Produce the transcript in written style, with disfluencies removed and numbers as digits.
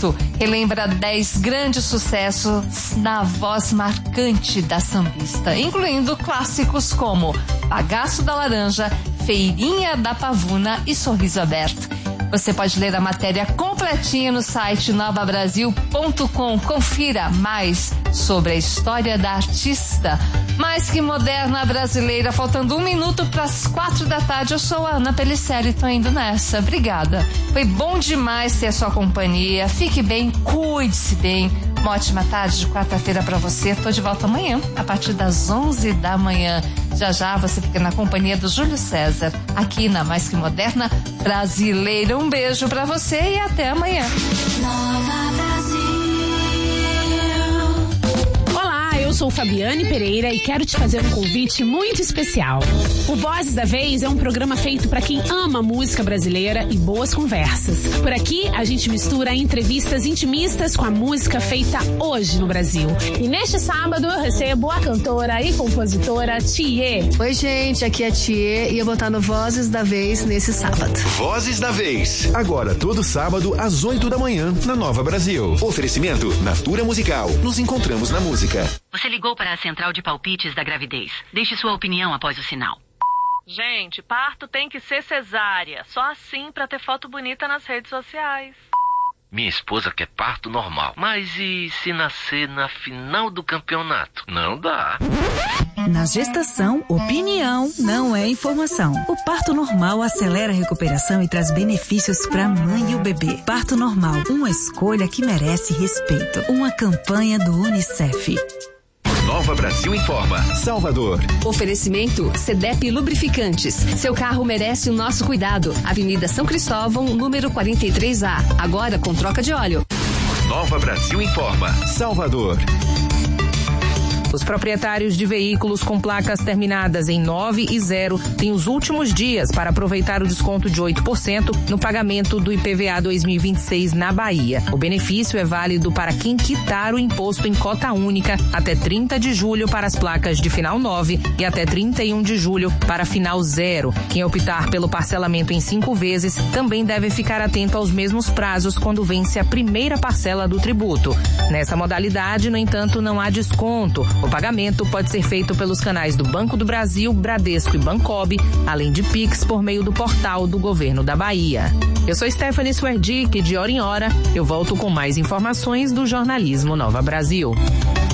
Cristo relembra 10 grandes sucessos na voz marcante da sambista, incluindo clássicos como Bagaço da Laranja, Feirinha da Pavuna e Sorriso Aberto. Você pode ler a matéria completinha no site novabrasil.com. Confira mais sobre a história da artista. Mais que moderna brasileira, faltando 1 minuto para as 4 da tarde. Eu sou a Ana Pelliceri e tô indo nessa. Obrigada. Foi bom demais ter a sua companhia. Fique bem, cuide-se bem. Uma ótima tarde de quarta-feira para você. Tô de volta amanhã, a partir das 11 da manhã. Já você fica na companhia do Júlio César, aqui na Mais Que Moderna Brasileira. Um beijo para você e até amanhã. Nova Brasil. Eu sou Fabiane Pereira e quero te fazer um convite muito especial. O Vozes da Vez é um programa feito para quem ama música brasileira e boas conversas. Por aqui, a gente mistura entrevistas intimistas com a música feita hoje no Brasil. E neste sábado eu recebo a cantora e compositora Thier. Oi, gente, aqui é a Thier e eu vou estar no Vozes da Vez nesse sábado. Vozes da Vez. Agora, todo sábado, às 8 da manhã, na Nova Brasil. Oferecimento Natura Musical. Nos encontramos na música. Você ligou para a central de palpites da gravidez. Deixe sua opinião após o sinal. Gente, parto tem que ser cesárea. Só assim para ter foto bonita nas redes sociais. Minha esposa quer parto normal. Mas e se nascer na final do campeonato? Não dá. Na gestação, opinião não é informação. O parto normal acelera a recuperação e traz benefícios para a mãe e o bebê. Parto normal, uma escolha que merece respeito. Uma campanha do Unicef. Nova Brasil informa. Salvador. Oferecimento CDEP Lubrificantes. Seu carro merece o nosso cuidado. Avenida São Cristóvão, número 43A. Agora com troca de óleo. Nova Brasil informa. Salvador. Os proprietários de veículos com placas terminadas em 9 e 0 têm os últimos dias para aproveitar o desconto de 8% no pagamento do IPVA 2026 na Bahia. O benefício é válido para quem quitar o imposto em cota única até 30 de julho para as placas de final 9 e até 31 de julho para final 0. Quem optar pelo parcelamento em 5 vezes também deve ficar atento aos mesmos prazos quando vence a primeira parcela do tributo. Nessa modalidade, no entanto, não há desconto. O pagamento pode ser feito pelos canais do Banco do Brasil, Bradesco e Bancob, além de Pix por meio do portal do Governo da Bahia. Eu sou Stephanie Swerdick, de hora em hora eu volto com mais informações do jornalismo Nova Brasil.